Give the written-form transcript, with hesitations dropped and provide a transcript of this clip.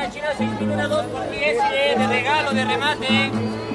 China 6000, una 2 por 10, de regalo, de remate.